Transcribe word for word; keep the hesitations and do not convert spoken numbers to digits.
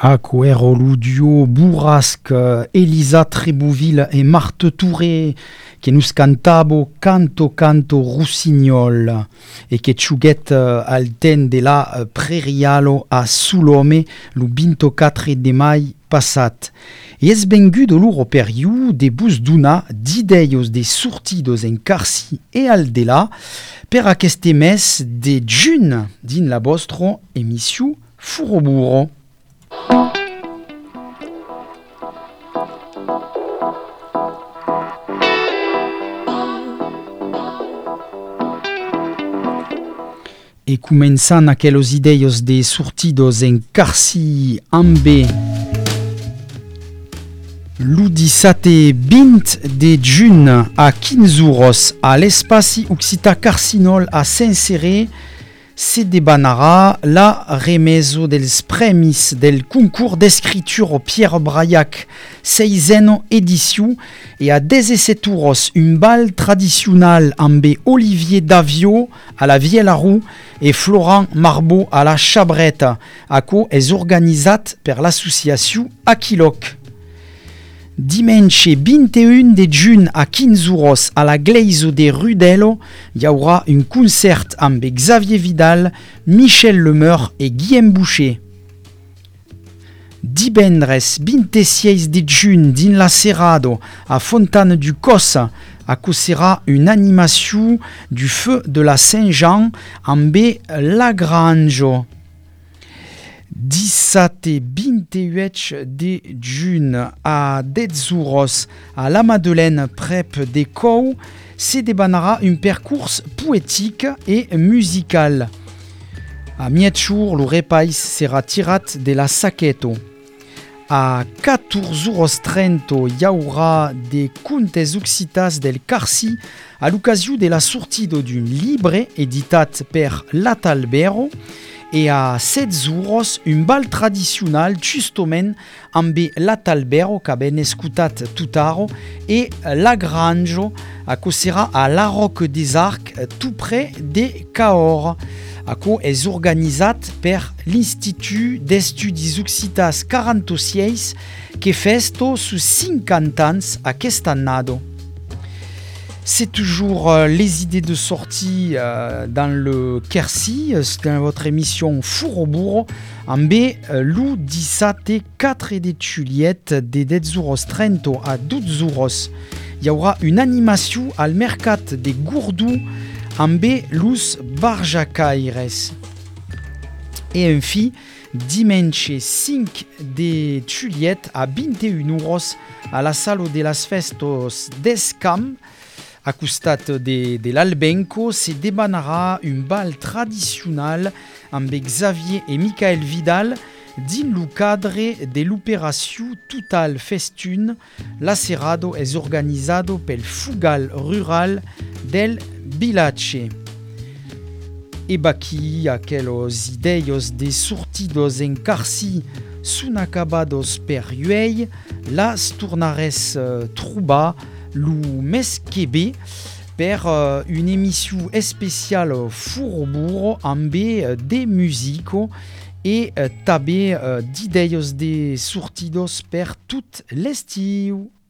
Ako erolu duo Bourrasque, Elisa Trébouville et Marthe Touré, que nous cantabo Canto Canto Rossignol, et que chuguet al ten de la Prerialo a Sulome, lu vinto quatre de mai passat. E es bengu de loro periu de bus d'una d'ideios de sortidos en Carsi e al de la per aquest mes de jun din la vostra emissió Furoburo. E començant aqueles ideios de sortidos en Carsi ambe l'u dissate vint de jun a quinze euros a l'espaci Occità Carcinol a Saint-Céré se debanarà la remeso dels premis del concours d'escriture Pierre Braillac seisena edició e a dezesset euros un bal tradicional amb Olivier Davio a la Viella Roux e Florent Marbeau a la Chabreta. Aco és organitzat per l'associació Aquiloc. Dimanche vint et un de juin a quinze euros a la Gleiso de Rudello hi haurà un concert amb Xavier Vidal, Michel Lemeur et Guillaume Boucher. Divendres vint et sis de juin din la Cerrado a Fontana du Cos acossera une animation du feu de la Saint-Jean amb Lagrange. dissate vint et huit de juin a dez euros a la Madeleine prep de Cou se debanarà un percurs poétique et musical. A mietjour, le repais sera tirat de la Saqueto. A catorze euros trenta hi haurà de contes occitas del Carsi a l'ocasió de la sortida d'un llibre editat per L'Atalbero e a setze euros un bal tradicional justament amb L'Atalbero que ben escutat tutaro e Lagrange acossera a la Roque des Arcs tout près de Cahors. Aco és organitzat per l'Institut d'Estudis Occitas quaranta-sis que festo sus cinquanta ans aquest annado. C'est toujours euh, les idées de sortie euh, dans le Quercy, c'est dans votre émission Furoburo, amb euh, l'u dissate quatre de Juliette de dez euros trenta a douze euros. Il y aura une animation al mercat de Gourdou amb lus barjacaires. Et enfin, dimanche cinq de Juliette a vingt et un euros à la Sala de las Festos d'Escam, a costat de, de l'Albenco, se debanarà un bal tradicional amb Xavier et Michael Vidal din le cadre de l'opération Total Festune. La Cerrado és organitzado pel Fugal Rural del Vilache. E baqui aqueles ideios de sortidos en Carsi sun acabados per uei, las tornares uh, trobar lu mes que bé per uh, une émission spéciale Furoburo amb uh, de musico et uh, també uh, d'ideios de sortidos per tout l'estiu.